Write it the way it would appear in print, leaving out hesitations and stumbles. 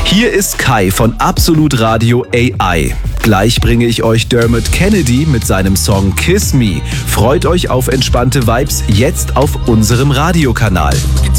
Hier ist Kai von Absolut Radio AI. Gleich bringe ich euch Dermot Kennedy mit seinem Song Kiss Me. Freut euch auf entspannte Vibes jetzt auf unserem Radiokanal.